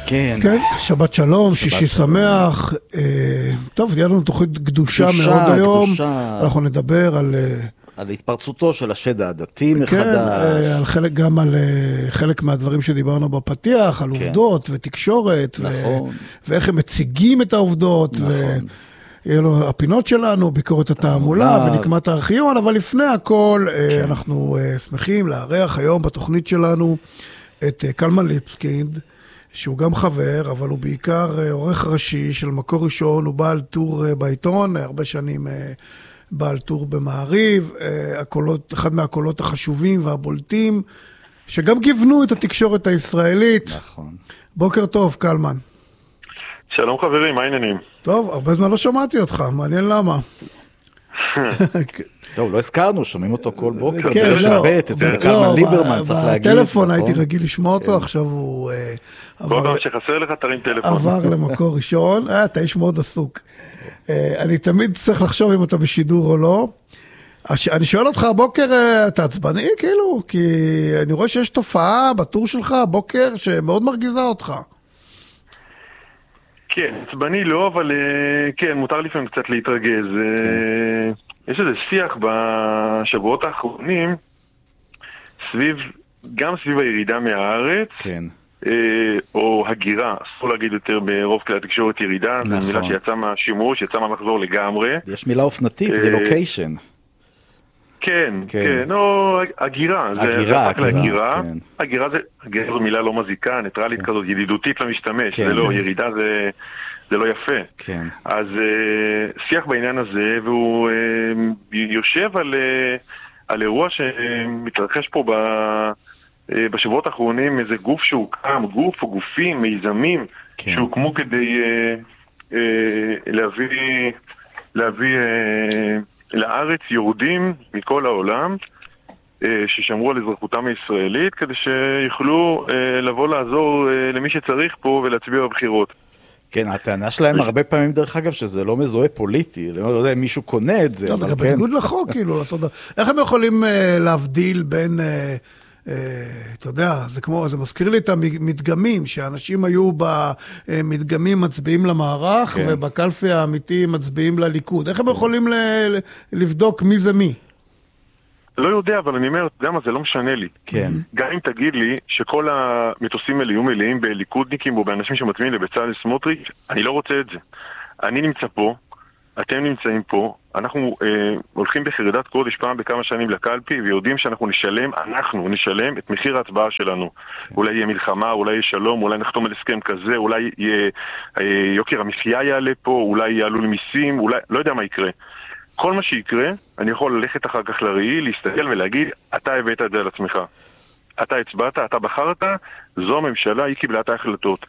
כן. כן, שבת שלום, שישי שמח. טוב, תהיה לנו תוכנית קדושה מאוד היום. אנחנו נדבר על התפרצותו של השד העדתי מחדש. כן, גם על חלק מהדברים שדיברנו בפתיח, על עובדות ותקשורת, ואיך הם מציגים את העובדות, יהיה לו הפינות שלנו, ביקורת התעמולה ונקמת הארכיון, אבל לפני הכל אנחנו שמחים לארח היום בתוכנית שלנו את קלמן ליבסקינד, שהוא גם חבר, אבל הוא בעיקר עורך ראשי של מקור ראשון, הוא בעל טור בעיתון, הרבה שנים בעל טור במעריב, אחד מהקולות החשובים והבולטים, שגם גיוונו את התקשורת הישראלית. נכון. בוקר טוב, קלמן. שלום חברים, מה העניינים? טוב, הרבה זמן לא שמעתי אותך, מעניין למה. טוב, לא הזכרנו, שומעים אותו כל בוקר. כן, לא. אצל קלמן ליברמן, צריך להגיד. בטלפון הייתי רגיל לשמוע אותו, עכשיו הוא כל פעם שחסר לך תרים טלפון. עבר למקור ראשון, אתה איש מאוד עסוק. אני תמיד צריך לחשוב אם אתה בשידור או לא. אני שואל אותך הבוקר, אתה עצבני כאילו? כי אני רואה שיש תופעה בטור שלך הבוקר שמאוד מרגיזה אותך. כן, עצבני לא, אבל כן, מותר לפעמים קצת להתרגז. יש איזה שיח בשבועות האחרונים, גם סביב הירידה מהארץ, כן. או הגירה, אסור להגיד יותר ברוב כלי התקשורת ירידה, זו מילה שיצאה מהשימוש, יצאה מהמחזור לגמרי. יש מילה אופנתית, רילוקיישן. כן, כן, או הגירה, זה רק להגירה. הגירה זו מילה לא מזיקה, ניטרלית כזאת, ידידותית למשתמש, זה לא, ירידה זה לא יפה. אז שיח בעניין הזה, והוא יושב על אירוע שמתרחש פה בשבועות האחרונים, איזה גוף שהוקם, גוף או גופים, מיזמים, שהוקמו כדי להביא לארץ יהודים מכל העולם ששמרו על אזרחותם הישראלית כדי שיוכלו לבוא לעזור למי שצריך פה ולהצביע בבחירות. כן, הטענה שלהם הרבה פעמים דרך אגב שזה לא מזוהה פוליטי, לא יודע אם מישהו קונה את זה. לא, זה גם בניגוד לחוק כאילו לעשות. איך הם יכולים להבדיל בין, אתה יודע, זה מזכיר לי את המדגמים, שאנשים היו במדגמים מצביעים למערך, ובקלפי האמיתי מצביעים לליכוד. איך הם יכולים לבדוק מי זה מי? לא יודע, אבל אני אומר, אתה יודע מה, זה לא משנה לי. כן. גם אם תגיד לי שכל המטוסים האלה יהיו מלאים בליכודניקים או באנשים שמצביעים לבצלאל סמוטריץ', אני לא רוצה את זה. אני נמצא פה, אתם נמצאים פה, אנחנו הולכים בחרדת קודש פעם בכמה שנים לקלפי, ויודעים שאנחנו נשלם את מחיר ההצבעה שלנו. אולי יהיה מלחמה, אולי יהיה שלום, אולי נחתום על הסכם כזה, אולי יוקר המחיה יעלה פה, אולי יעלו למיסים, אולי, לא יודע מה יקרה. כל מה שיקרה, אני יכול ללכת אחר כך לראי, להסתכל ולהגיד, אתה הבאת את זה על עצמך. אתה הצבעת, אתה בחרת, זו הממשלה, היא קיבלה את ההחלטות.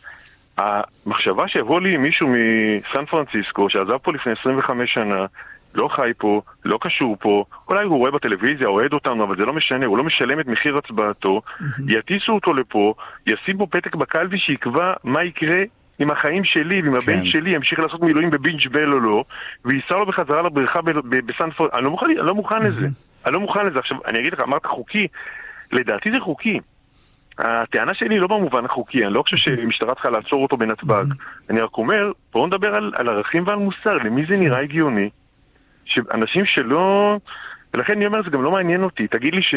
המחשבה שיבוא לי מישהו מסן פרנסיסקו, שעזב פה לפני 25 שנה, לא חי פה, לא קשור פה, אולי הוא רואה בטלוויזיה, אוהד אותנו, אבל זה לא משנה, הוא לא משלם את מחיר הצבעתו, יטיסו אותו לפה, ישים פה פתק בקלפי שיקבע מה יקרה עם החיים שלי, ועם הבן שלי, ימשיך לעשות מילואים בבינג' בל או לא, וייסע לו בחזרה לבריכה בסן פרנסיסקו. אני לא מוכן לזה. אני לא מוכן לזה. עכשיו, אני אגיד לך, אמרת חוקי, לדעתי זה חוקי. הטענה שלי לא במובן החוקי, אני לא חושב שמשטרה צריכה לעצור אותו בנתב"ג. אני רק אומר, בואו נדבר על ערכים ועל מוסר, למי זה נראה הגיוני, שאנשים שלא... ולכן אני אומר, זה גם לא מעניין אותי. תגיד לי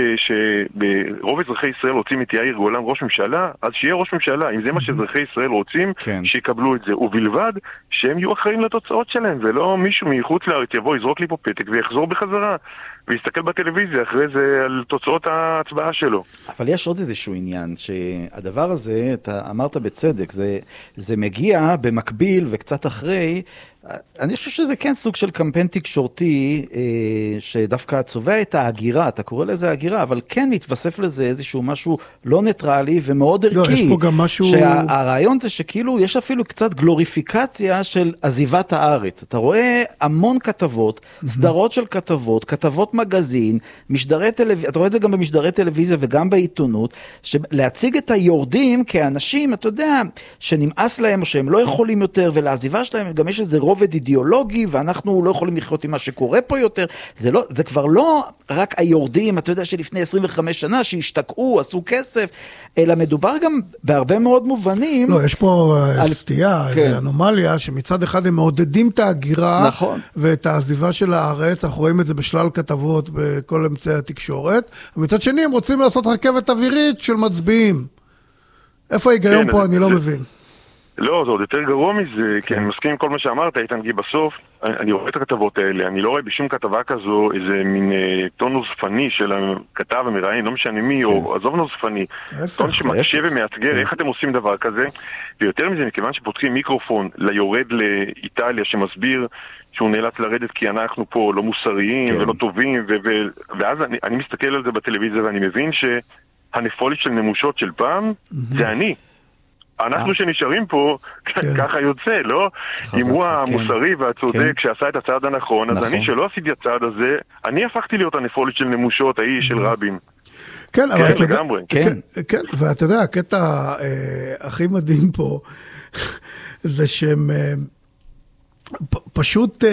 שברוב אזרחי ישראל רוצים את יאיר גולן ראש ממשלה, אז שיהיה ראש ממשלה. אם זה מה שאזרחי ישראל רוצים, שיקבלו את זה. ובלבד שהם יהיו אחראים לתוצאות שלהם, ולא מישהו מחוץ לארץ יבוא, יזרוק לי פה פתק ויחזור בחזרה, ויסתכל בטלוויזיה אחרי זה על תוצאות ההצבעה שלו. אבל יש עוד איזשהו עניין, שהדבר הזה, אתה אמרת בצדק, זה מגיע במקביל וקצת אחרי, אני חושב שזה כן סוג של קמפיין תקשורתי, שדווקא צובע את ההגירה, אתה קורא לזה הגירה, אבל כן מתווסף לזה איזשהו משהו לא ניטרלי ומאוד ערכי. לא, יש פה גם משהו... שהרעיון זה שכאילו יש אפילו קצת גלוריפיקציה של עזיבת הארץ. אתה רואה המון כתבות, סדרות של כתבות כתבות מגזין, משדרי טלוויזיה, אתה רואה את זה גם במשדרי טלוויזיה וגם בעיתונות, להציג את היורדים כאנשים, אתה יודע, שנמאס להם או שהם לא יכולים יותר, ולעזיבה שלהם גם יש איזה רובד אידיאולוגי, ואנחנו לא יכולים לחיות עם מה שקורה פה יותר. זה כבר לא רק היורדים, אתה יודע שלפני 25 שנה שהשתקעו, עשו כסף, אלא מדובר גם בהרבה מאוד מובנים. לא, יש פה סטייה, אנומליה, שמצד אחד הם מעודדים את ההגירה, נכון. ואת העזיבה של הארץ, אנחנו רואים את זה בשלל כתבות בכל אמצעי התקשורת, ומצד שני הם רוצים לעשות רכבת אווירית של מצביעים. איפה ההיגיון פה? אני לא מבין. לא, זה עוד יותר גרוע מזה, כי אני מסכים עם כל מה שאמרת, איתן, כי בסוף אני רואה את הכתבות האלה, אני לא רואה בשום כתבה כזו איזה מין טון נוזפני של הכתב המראיין, לא משנה מי, או עזוב נוזפני, טון שמקשה ומאתגר, איך אתם עושים דבר כזה, ויותר מזה, מכיוון שפותחים מיקרופון ליורד לאיטליה שמסביר שהוא נאלץ לרדת כי אנחנו פה לא מוסריים ולא טובים, ואז אני מסתכל על זה בטלוויזיה ואני מבין שהנפולת של נמושות של פעם, זה אני. אנחנו שנשארים פה, ככה יוצא, לא? אם הוא המוסרי והצודק שעשה את הצעד הנכון, אז אני שלא עשיתי הצעד הזה, אני הפכתי להיות הנפולת של נמושות, האיש של רבין. כן, אבל אתה יודע, כן, ואתה יודע, הקטע הכי מדהים פה, זה שהם פשוט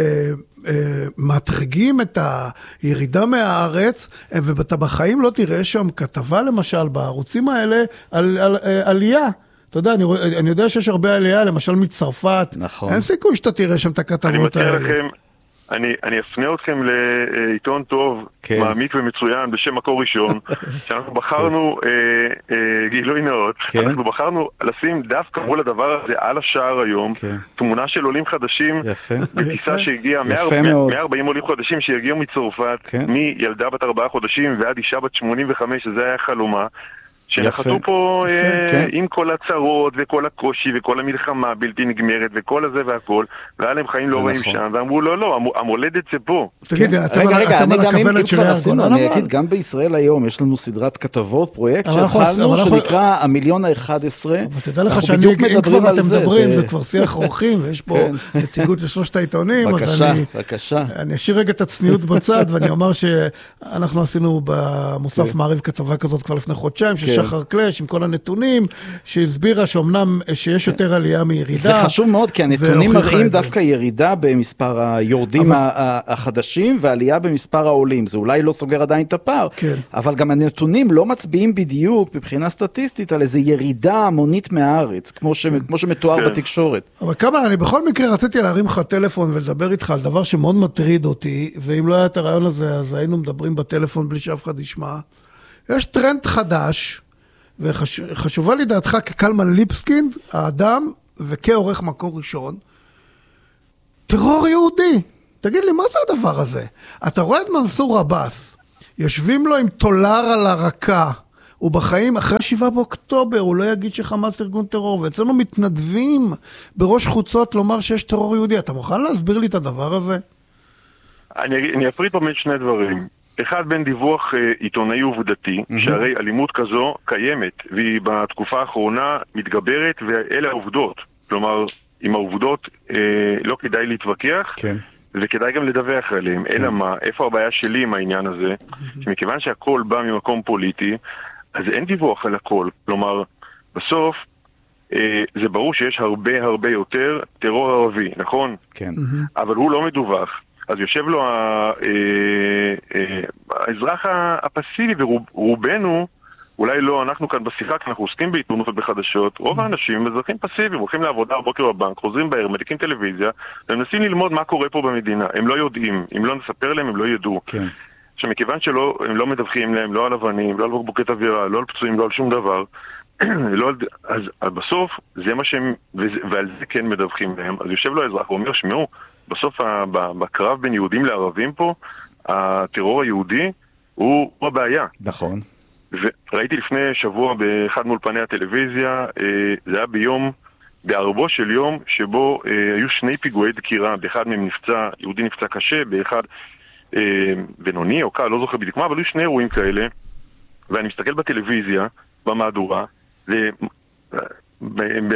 מאתרגים את הירידה מהארץ, ואתה בחיים לא תראה שם כתבה למשל בערוצים האלה על עלייה. אתה יודע, אני יודע שיש הרבה עלייה, למשל מצרפת. נכון. אין סיכוי שאתה תראה שם את הכתבות האלה. אני מציע לכם, אני אפנה אתכם לעיתון טוב, מעמיק ומצוין, בשם מקור ראשון, שאנחנו בחרנו, גילוי נאות, אנחנו בחרנו לשים דווקא מול הדבר הזה על השער היום, תמונה של עולים חדשים, בטיסה שהגיעה 140 עולים חדשים שהגיעו מצרפת, מילדה בת 4 חודשים ועד אישה בת 85, שזה היה חלומה, שנחתו פה עם כל הצרות וכל הקושי וכל המלחמה בלתי נגמרת וכל הזה והכל, והיה להם חיים לא רעים שם, ואמרו לא, המולדת זה פה. תגיד, אתה מהכוונת של הארגון. אני אגיד, גם בישראל היום יש לנו סדרת כתבות, פרויקט שהתחלנו, שנקרא המיליון ה-11. אבל תדע לך שאם כבר אתם מדברים, זה כבר שיח אורחים, ויש פה נציגות לשלושת העיתונים, בבקשה. אני אשאיר רגע את הצניעות בצד, ואני אומר שאנחנו עשינו במוסף מעריב כתבה כזאת כבר לפני חודשיים, שחר קלש עם כל הנתונים, שהסבירה שאומנם שיש יותר עלייה מירידה. זה חשוב מאוד, כי הנתונים מראים דווקא ירידה במספר היורדים החדשים, ועלייה במספר העולים. זה אולי לא סוגר עדיין את הפער, אבל גם הנתונים לא מצביעים בדיוק, מבחינה סטטיסטית, על איזו ירידה המונית מהארץ, כמו שמתואר בתקשורת. אבל כמה, אני בכל מקרה רציתי להרים לך טלפון ולדבר איתך על דבר שמאוד מטריד אותי, ואם לא היה את הרעיון הזה, אז היינו מדברים בטלפון בלי שאף אחד ישמע. יש טרנד חדש, וחשובה לי דעתך כקלמן ליבסקינד, האדם, וכעורך מקור ראשון, טרור יהודי. תגיד לי, מה זה הדבר הזה? אתה רואה את מנסור עבאס, יושבים לו עם טולר על הרקה, הוא בחיים, אחרי 7 באוקטובר, הוא לא יגיד שחמאס ארגון טרור, ואצלנו מתנדבים בראש חוצות לומר שיש טרור יהודי. אתה מוכן להסביר לי את הדבר הזה? אני אפריד פה בין שני דברים. אחד, בין דיווח עיתונאי עובדתי, שהרי אלימות כזו קיימת, והיא בתקופה האחרונה מתגברת, ואלה העובדות. כלומר, עם העובדות לא כדאי להתווכח, וכדאי גם לדווח עליהם. אלא מה, איפה הבעיה שלי עם העניין הזה? שמכיוון שהכל בא ממקום פוליטי, אז אין דיווח על הכל. כלומר, בסוף, זה ברור שיש הרבה יותר טרור ערבי, נכון? כן. אבל הוא לא מדווח. אז יושב לו האזרח הפסיבי, ורובנו, אולי לא, אנחנו כאן בשיחה, כי אנחנו עוסקים בעיתונות ובחדשות, רוב האנשים הם אזרחים פסיביים, הולכים לעבודה בבוקר בבנק, חוזרים בערב, מדליקים טלוויזיה, ומנסים ללמוד מה קורה פה במדינה. הם לא יודעים, אם לא נספר להם, הם לא ידעו. כן. שמכיוון שהם לא מדווחים להם, לא על אבנים, לא על בקבוקי תבערה, לא על פצועים, לא על שום דבר, אז בסוף, זה מה שהם, ועל זה כן מדווחים להם. אז יושב לו האזרח ואומר, שמעו, בסוף בקרב בין יהודים לערבים פה, הטרור היהודי הוא הבעיה. נכון. וראיתי לפני שבוע באחד מאולפני הטלוויזיה, זה היה בערבו של יום, שבו היו 2 פיגועי דקירה, באחד מהם יהודי נפצע קשה, באחד בינוני או קל, לא זוכר בדיוק מה, אבל היו 2 אירועים כאלה, ואני מסתכל בטלוויזיה, במהדורה,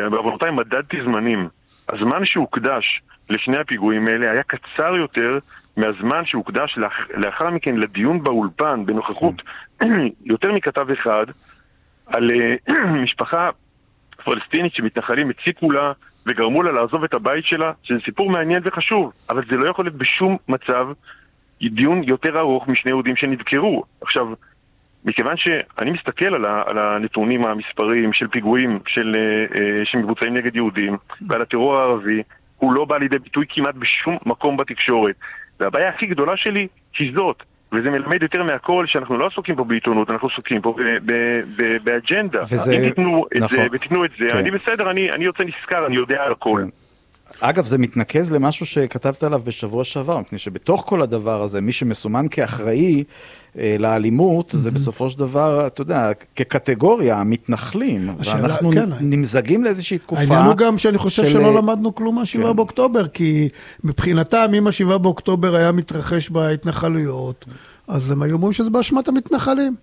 בעוונותיי מדדתי זמנים. הזמן שהוקדש לשני הפיגועים האלה היה קצר יותר מהזמן שהוקדש לאחר מכן לדיון באולפן בנוכחות יותר מכתב אחד על משפחה פלסטינית שמתנחלים הציקו לה וגרמו לה לעזוב את הבית שלה, שזה סיפור מעניין וחשוב, אבל זה לא יכול להיות בשום מצב דיון יותר ארוך משני יהודים שנדקרו. עכשיו, מכיוון שאני מסתכל על הנתונים המספריים של פיגועים שמבוצעים נגד יהודים ועל הטרור הערבי, הוא לא בא לידי ביטוי כמעט בשום מקום בתקשורת. והבעיה הכי גדולה שלי היא זאת, וזה מלמד יותר מהכל שאנחנו לא עסוקים פה בעיתונות, אנחנו עסוקים פה באג'נדה. אם תיתנו את זה ותיתנו את זה, אני בסדר, אני יוצא נזכר, אני יודע על הכל. אגב, זה מתנקז למשהו שכתבת עליו בשבוע שעבר, מפני שבתוך כל הדבר הזה, מי שמסומן כאחראי לאלימות, זה בסופו של דבר, אתה יודע, כקטגוריה, המתנחלים, ואנחנו נמזגים לאיזושהי תקופה. העניין הוא גם שאני חושב שלא למדנו כלום מה7 באוקטובר, כי מבחינתם, אם ה7 באוקטובר היה מתרחש בהתנחלויות, אז הם היו אומרים שזה באשמת המתנחלים.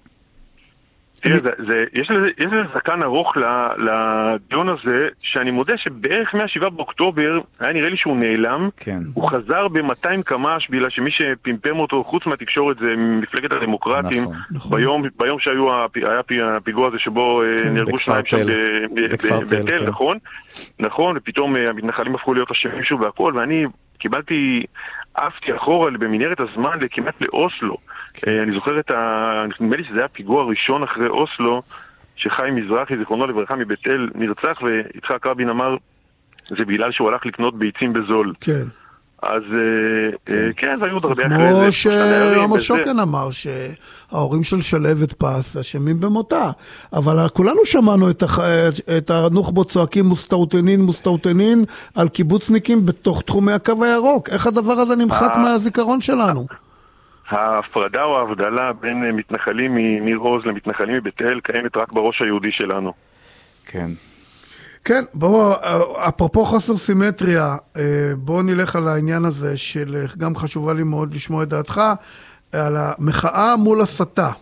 יש לזה זקן ארוך לדיון הזה, שאני מודה שבערך מה7 באוקטובר היה נראה לי שהוא נעלם, הוא חזר ב-200 קמ"ש, בגלל שמי שפימפם אותו חוץ מהתקשורת זה מפלגת הדמוקרטים, ביום שהיה הפיגוע הזה שבו נהרגו שניים שם בתל, נכון, ופתאום המתנחלים הפכו להיות אשמים שוב והכל, ואני עפתי אחורה במנהרת הזמן כמעט לאוסלו. אני זוכר נדמה לי שזה היה פיגוע ראשון אחרי אוסלו, שחיים מזרחי, זיכרונו לברכה, מבית אל נרצח, ויצחק רבין אמר, זה בגלל שהוא הלך לקנות ביצים בזול. כן. אז כן, והיו עוד הרבה אחרי זה. כמו שעמוס שוקן אמר, שההורים של שלהבת פס אשמים במותה. אבל כולנו שמענו את הנוח'בות צועקים מוסטאוטנין על קיבוצניקים בתוך תחומי הקו הירוק. איך הדבר הזה נמחק מהזיכרון שלנו? ההפרדה או ההבדלה בין מתנחלים מניר עוז למתנחלים מבית אל קיימת רק בראש היהודי שלנו. כן. כן, בואו, אפרופו חוסר סימטריה, בואו נלך על העניין הזה של, גם חשובה לי מאוד לשמוע את דעתך, על המחאה מול הסתה,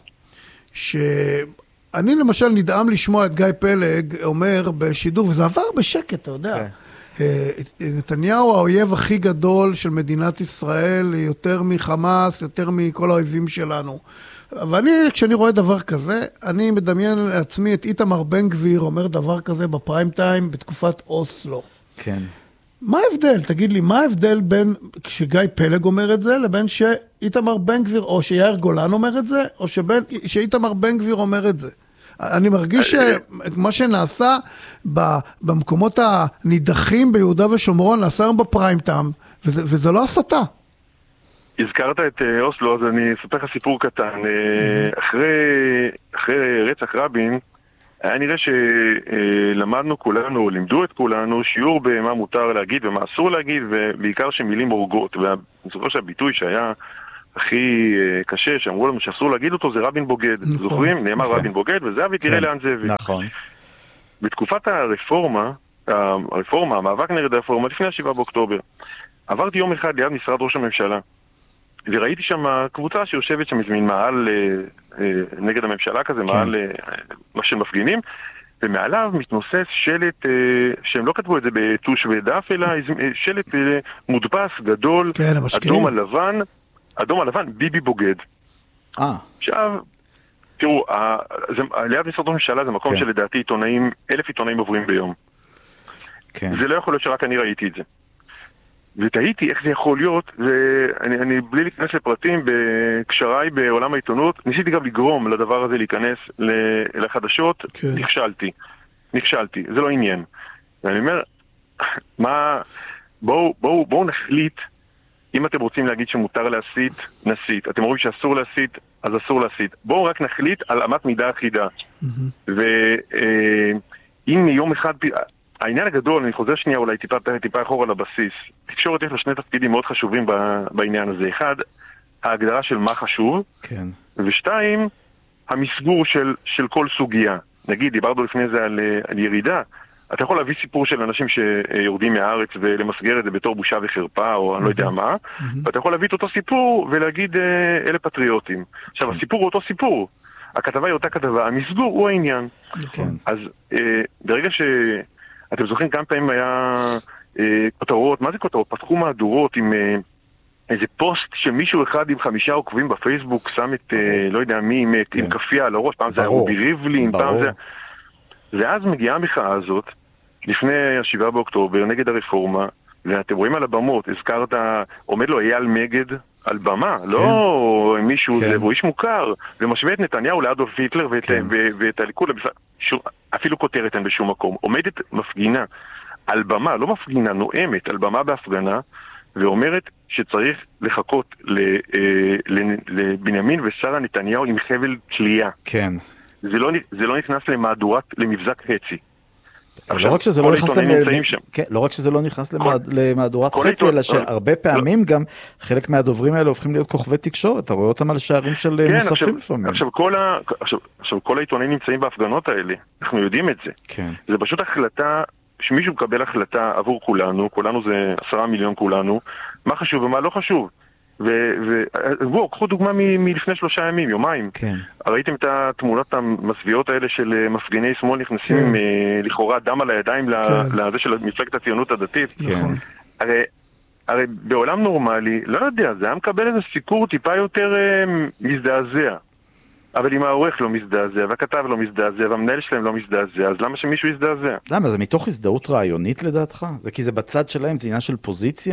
שאני למשל נדהם לשמוע את גיא פלג אומר בשידור, וזה עבר בשקט, אתה יודע, נתניהו האויב הכי גדול של מדינת ישראל, יותר מחמאס, יותר מכל האויבים שלנו. ואני, כשאני רואה דבר כזה, אני מדמיין לעצמי את איתמר בן גביר אומר דבר כזה בפריים טיים בתקופת אוסלו. כן. מה ההבדל? תגיד לי, מה ההבדל בין שגיא פלג אומר את זה, לבין שאיתמר בן גביר, או שיאיר גולן אומר את זה, או שאיתמר בן גביר אומר את זה? אני מרגיש שמה שנעשה במקומות הנידחים ביהודה ושומרון, נעשה היום בפריים טיים, וזה לא הסתה. הזכרת את אוסלו, אז אני אספר לך סיפור קטן. אחרי רצח רבין, היה נראה שלמדנו כולנו, לימדו את כולנו, שיעור במה מותר להגיד ומה אסור להגיד, ובעיקר שמילים הורגות. ובסופו של הביטוי שהיה הכי קשה, שאמרו לנו שאסור להגיד אותו, זה רבין בוגד. זוכרים? נאמר רבין בוגד, וזה ותראה לאן זה הביא. נכון. בתקופת הרפורמה, המאבק נגד הרפורמה, לפני 7 באוקטובר, עברתי יום אחד ליד משרד ראש הממשלה. וראיתי שם קבוצה שיושבת שם מזמין מעל נגד הממשלה כזה, מעל מה שהם מפגינים, ומעליו מתנוסס שלט, שהם לא כתבו את זה בטוש ודף, אלא שלט מודפס גדול, אדום הלבן, ביבי בוגד. עכשיו, תראו, ליד משרד ראש הממשלה זה מקום שלדעתי 1,000 עיתונאים עוברים ביום. זה לא יכול להיות שרק אני ראיתי את זה. ותהיתי איך זה יכול להיות, ואני בלי להיכנס לפרטים בקשריי בעולם העיתונות, ניסיתי גם לגרום לדבר הזה להיכנס לחדשות, נכשלתי, זה לא עניין. ואני אומר, בואו נחליט, אם אתם רוצים להגיד שמותר להסית, נסית. אתם אומרים שאסור להסית, אז אסור להסית. בואו רק נחליט על אמת מידה אחידה. ואם יום אחד... העניין הגדול, אני חוזר שנייה אולי טיפה אחורה לבסיס. תקשורת יש לה שני תפקידים מאוד חשובים בעניין הזה. אחד, ההגדרה של מה חשוב. כן. ושתיים, המסגור של כל סוגיה. נגיד, דיברנו לפני זה על ירידה. אתה יכול להביא סיפור של אנשים שיורדים מהארץ ולמסגר את זה בתור בושה וחרפה, או אני לא יודע מה. ואתה יכול להביא את אותו סיפור ולהגיד, אלה פטריוטים. עכשיו, הסיפור הוא אותו סיפור. הכתבה היא אותה כתבה. המסגור הוא העניין. אז ברגע אתם זוכרים כמה פעמים היה כותרות, מה זה כותרות? פתחו מהדורות איזה פוסט שמישהו אחד עם 5 עוקבים בפייסבוק שם את, לא יודע מי, עם כפייה על הראש, פעם זה היה רובי ריבלין, פעם זה... ואז מגיעה המחאה הזאת, לפני 7 באוקטובר, נגד הרפורמה, ואתם רואים על הבמות, הזכרת, עומד לו אייל מגד על במה, לא מישהו, הוא איש מוכר, ומשווה את נתניהו לאדולף היטלר ואת הליכוד, אפילו כותרת אין בשום מקום. עומדת מפגינה על במה, לא מפגינה, נואמת, על במה בהפגנה, ואומרת שצריך לחכות לבנימין ושרה נתניהו עם חבל תלייה. כן. זה לא נכנס למבזק חצי. לא רק שזה לא נכנס למהדורת חצי, אלא שהרבה פעמים גם חלק מהדוברים האלה הופכים להיות כוכבי תקשורת, אתה רואה אותם על שערים של מוספים לפעמים. עכשיו כל העיתונאים נמצאים בהפגנות האלה, אנחנו יודעים את זה. זה פשוט החלטה, שמישהו מקבל החלטה עבור כולנו זה 10 מיליון כולנו, מה חשוב ומה לא חשוב. ובואו, קחו דוגמה מלפני 3 ימים, יומיים. ראיתם את התמונות המסביעות האלה של מפגיני שמאל נכנסים לכאורה דם על הידיים לזה של מפלגת הציונות הדתית. הרי בעולם נורמלי, לא יודע, זה היה מקבל איזה סיקור טיפה יותר מזדעזע. אבל אם העורך לא מזדעזע, והכתב לא מזדעזע, והמנהל שלהם לא מזדעזע, אז למה שמישהו יזדעזע? למה? זה מתוך הזדהות רעיונית לדעתך? זה כי זה בצד שלהם, זה עניין של פוזיציה?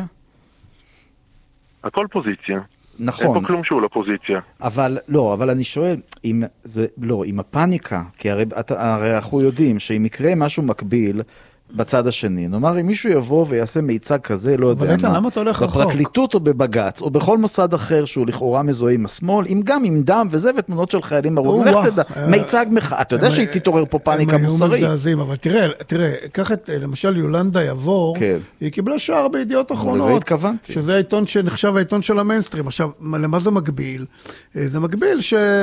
הכל פוזיציה. נכון. אין פה כלום שהוא לא פוזיציה. אבל אני שואל, עם הפאניקה, כי הרי אנחנו יודעים שאם יקרה משהו מקביל בצד השני, נאמר, אם מישהו יבוא ויעשה מיצג כזה, לא יודע מה, למה אתה הולך רחוק? בפרקליטות או בבגץ, או בכל מוסד אחר שהוא לכאורה מזוהה עם השמאל, גם עם דם וזה, ותמונות של חיילים הרוגים, לך תדע, מיצג מחאה, אתה יודע שהיא תתעורר פה פאניקה מוסרית. הם היו מזדעזעים, אבל תראה, קח את, למשל, יולנדה יבור, היא קיבלה שער בידיעות אחרונות. לזה התכוונתי. שזה העיתון שנחשב העיתון של המיינסטרים. עכשיו, למה זה מקביל? זה מקביל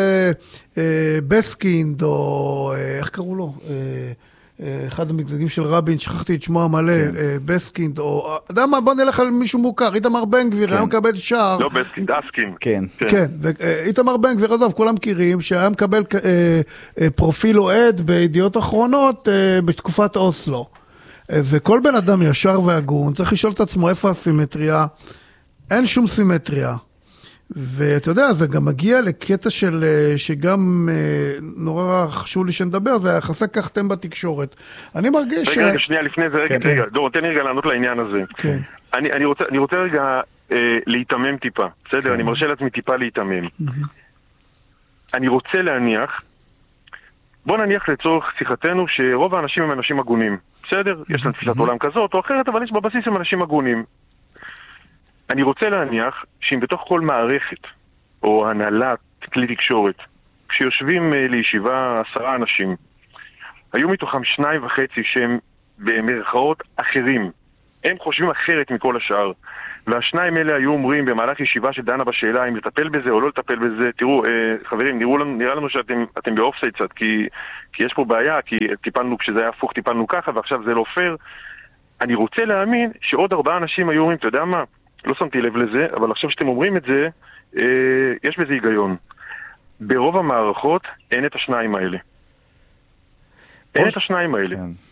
שבסקינד, או איך קראו לו? אחד המגזגים של רבין, שכחתי את שמו המלא, בסקינד, או, יודע מה, בוא נלך על מישהו מוכר, איתמר בן גביר, היה מקבל שער. לא בסקינד, אסקין. כן. כן, ואיתמר בן גביר, עזוב, כולם מכירים, שהיה מקבל פרופיל אוהד בידיעות אחרונות בתקופת אוסלו. וכל בן אדם ישר והגון, צריך לשאול את עצמו איפה הסימטריה, אין שום סימטריה. ואתה יודע, זה גם מגיע לקטע שגם נורא חשוב לי שנדבר, זה יחסי כחתם בתקשורת. אני מרגיש רגע, שנייה לפני זה, רגע, דור, תן לי רגע לענות לעניין הזה. כן. אני רוצה רגע להתאמם טיפה, בסדר? אני מרשה לעצמי טיפה להתאמם. אני רוצה להניח, בוא נניח לצורך שיחתנו, שרוב האנשים הם אנשים הגונים, בסדר? יש להם תפיסת עולם כזאת או אחרת, אבל יש בבסיס הם אנשים הגונים. אני רוצה להניח שאם בתוך כל מערכת או הנהלת כלי תקשורת, כשיושבים לישיבה 10 אנשים, היו מתוכם 2.5 שהם במרכאות אחרים, הם חושבים אחרת מכל השאר, והשניים אלה היו אומרים במהלך ישיבה שדנה בשאלה אם לטפל בזה או לא לטפל בזה, תראו חברים, נראה לנו שאתם באופסייד קצת, כי יש פה בעיה, כי טיפלנו כשזה היה הפוך טיפלנו ככה ועכשיו זה לא פייר. אני רוצה להאמין שעוד 4 אנשים היו אומרים, אתה יודע מה? לא שמתי לב לזה, אבל עכשיו שאתם אומרים את זה, יש בזה היגיון. ברוב המערכות אין את השניים האלה. אין את השניים האלה.